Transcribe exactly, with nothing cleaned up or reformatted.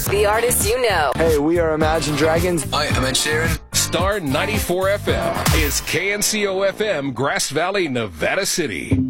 The artists you know. Hey, we are Imagine Dragons. Hi, I'm Ed Sheeran. Star ninety-four F M is K N C O F M, Grass Valley, Nevada City.